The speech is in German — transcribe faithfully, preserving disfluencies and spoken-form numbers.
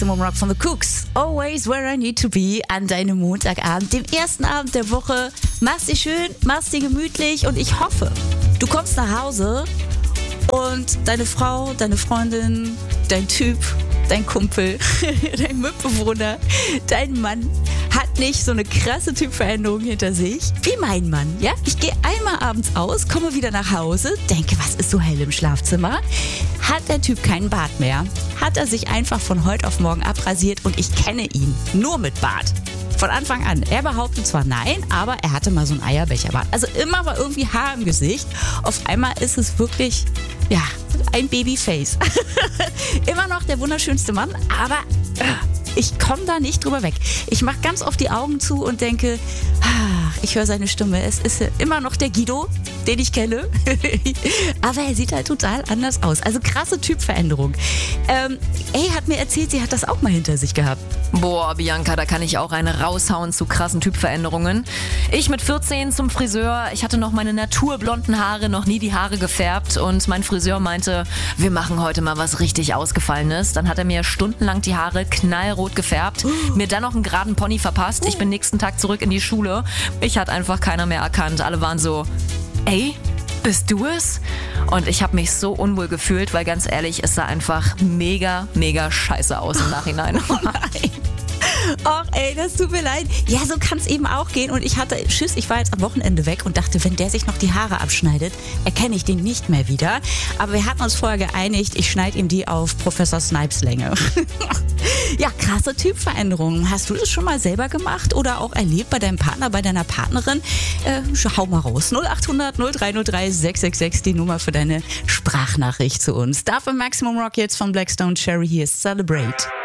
Maximum Rock von The Cooks. Always where I need to be an deinem Montagabend, dem ersten Abend der Woche. Mach's dir schön, mach's dir gemütlich und ich hoffe, du kommst nach Hause und deine Frau, deine Freundin, dein Typ, dein Kumpel, dein Mitbewohner, dein Mann hat nicht so eine krasse Typveränderung hinter sich wie mein Mann. Ja? Ich gehe einmal abends aus, komme wieder nach Hause, denke, was ist so hell im Schlafzimmer? Hat der Typ keinen Bart mehr? Hat er sich einfach von heute auf morgen abrasiert und ich kenne ihn nur mit Bart. Von Anfang an. Er behauptet zwar nein, aber er hatte mal so einen Eierbecherbart. Also immer war irgendwie Haar im Gesicht. Auf einmal ist es wirklich, ja, ein Babyface. Immer noch der wunderschönste Mann, aber äh, ich komme da nicht drüber weg. Ich mache ganz oft die Augen zu und denke, ach, ich höre seine Stimme. Es ist immer noch der Guido, den ich kenne. Aber er sieht halt total anders aus. Also krasse Typveränderung. Ähm, ey, hat mir erzählt, sie hat das auch mal hinter sich gehabt. Boah, Bianca, da kann ich auch eine raushauen zu krassen Typveränderungen. Ich mit vierzehn zum Friseur. Ich hatte noch meine naturblonden Haare, noch nie die Haare gefärbt. Und mein Friseur meinte, wir machen heute mal was richtig Ausgefallenes. Dann hat er mir stundenlang die Haare knallrot gefärbt, uh. mir dann noch einen geraden Pony verpasst. Ich bin nächsten Tag zurück in die Schule. Ich hat einfach keiner mehr erkannt. Alle waren so, ey, bist du es? Und ich habe mich so unwohl gefühlt, weil ganz ehrlich, es sah einfach mega, mega scheiße aus im Nachhinein. Oh nein. Och ey, das tut mir leid. Ja, so kann es eben auch gehen. Und ich hatte Schiss, ich war jetzt am Wochenende weg und dachte, wenn der sich noch die Haare abschneidet, erkenne ich den nicht mehr wieder. Aber wir hatten uns vorher geeinigt, ich schneide ihm die auf Professor Snipes Länge. Ja, krasse Typveränderungen. Hast du das schon mal selber gemacht oder auch erlebt bei deinem Partner, bei deiner Partnerin? Äh, hau mal raus. null acht hundert null drei null drei sechs sechs sechs, die Nummer für deine Sprachnachricht zu uns. Dafür Maximum Rock jetzt von Blackstone Cherry. Hier ist Celebrate.